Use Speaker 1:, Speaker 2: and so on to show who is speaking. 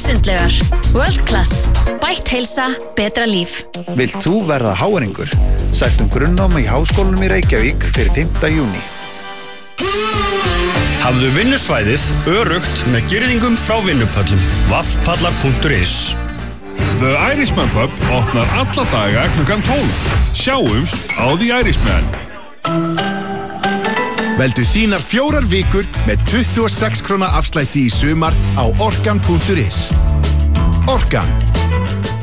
Speaker 1: sundlaugar. World Class. Bætt heilsa, betra líf.
Speaker 2: Vilt þú verða háaringur? Sæktu grunnnám í Háskólanum í Reykjavík fyrir 5. júní.
Speaker 3: Hafðu vinnusvæðið öruggt með girðingum frá vinnupöllum. vaffpallar.is.
Speaker 4: The Irishman Pub opnar alla daga klukkan 12. Sjáumst á The Irishman.
Speaker 5: Veldu þínar 4 vikur með 26 króna afslætti í sumar á orkan.is. Orkan.